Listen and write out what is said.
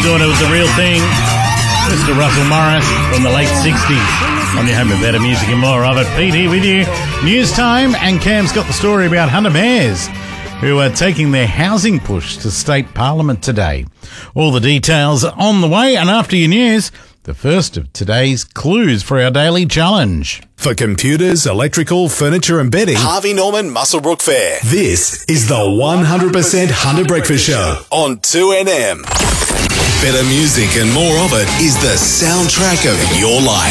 thought it was the real thing. Mr. Russell Morris from the late 60s. On your home of better music and more of it. Pete here with you. News time, and Cam's got the story about Hunter Mayors, who are taking their housing push to state parliament today. All the details on the way, and after your news, the first of today's clues for our daily challenge. For computers, electrical, furniture and bedding, Harvey Norman Muswellbrook Fair. This is the 100% Hunter Breakfast Show on 2NM. Better music and more of it is the soundtrack of your life.